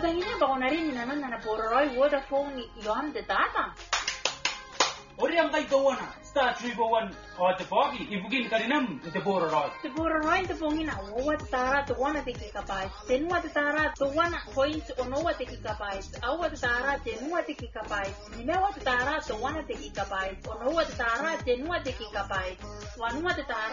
tangina ba onarin ni naman na pororoy Vodafone yon de data. Ori ang kay kawana, star 301 o te pogi, ibugin ka rinam, te pororoy. Te pororoy te pongina, owa te tara te wana te kikapay. Tenua te tara te wana coins onowa te kikapay. Awa te tara tenua te kikapay. Nimewa te tara te wana te kikapay. Onowa te tara tenua te kikapay. Wanua te tara